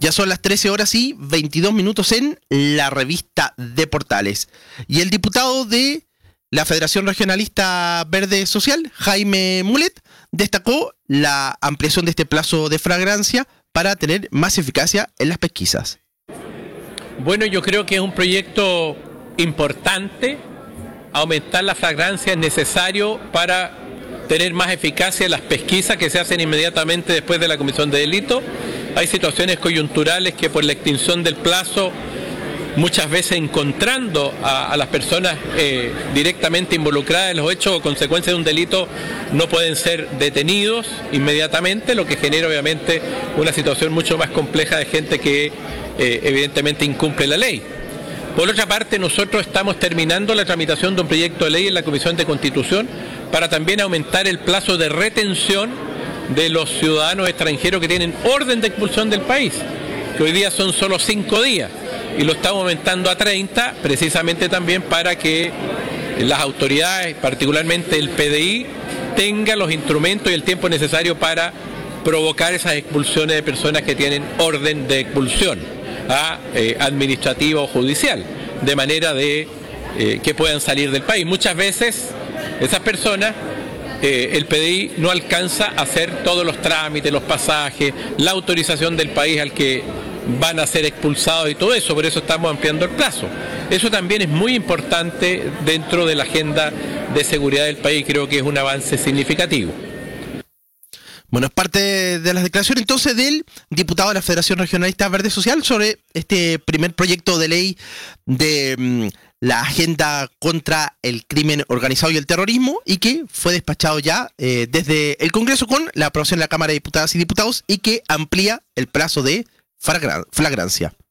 Ya son las 13 horas y 22 minutos en la revista de Portales. Y el diputado de la Federación Regionalista Verde Social, Jaime Mulet, destacó la ampliación de este plazo de flagrancia para tener más eficacia en las pesquisas. Bueno, yo creo que es un proyecto importante. Aumentar la flagrancia es necesario para tener más eficacia en las pesquisas que se hacen inmediatamente después de la comisión de delito. Hay situaciones coyunturales que por la extinción del plazo, muchas veces encontrando a las personas directamente involucradas en los hechos o consecuencias de un delito, no pueden ser detenidos inmediatamente, lo que genera obviamente una situación mucho más compleja de gente que evidentemente incumple la ley. Por otra parte, nosotros estamos terminando la tramitación de un proyecto de ley en la Comisión de Constitución para también aumentar el plazo de retención de los ciudadanos extranjeros que tienen orden de expulsión del país, que hoy día son solo 5 días, y lo estamos aumentando a 30, precisamente también para que las autoridades, particularmente el PDI, tengan los instrumentos y el tiempo necesario para provocar esas expulsiones de personas que tienen orden de expulsión administrativa o judicial, de manera de que puedan salir del país. Muchas veces esas personas, el PDI no alcanza a hacer todos los trámites, los pasajes, la autorización del país al que van a ser expulsados y todo eso, por eso estamos ampliando el plazo. Eso también es muy importante dentro de la agenda de seguridad del país, creo que es un avance significativo. Bueno, es parte de las declaraciones entonces del diputado de la Federación Regionalista Verde Social sobre este primer proyecto de ley de la agenda contra el crimen organizado y el terrorismo, y que fue despachado ya desde el Congreso con la aprobación de la Cámara de Diputadas y Diputados, y que amplía el plazo de flagrancia.